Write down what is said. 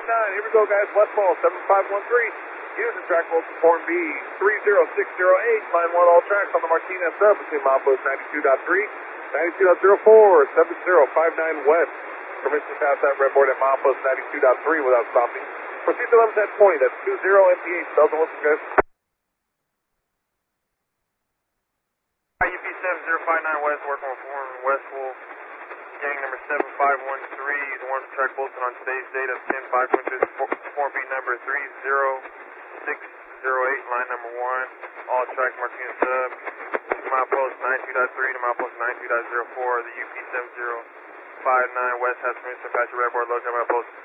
here we go, guys. West Pole 7513. Using track local form B 30608. Line 1 all tracks on the Martinez sub between milepost 92.3, 92.04, 7059 west. Permission to pass that red board at milepost 92.3 without stopping. Proceed to levels at 20. That's 20 MPH. Delta Wilson, guys. UP 7059 west, working on form West Wolf. Gang number 7513, the one from track Bolton on today's date of 10-5-23, form B number 30608, line number 1, all track Martinez sub, milepost 92.3 to milepost 92.04, the UP 7059 west has permission to pass your red board located at milepost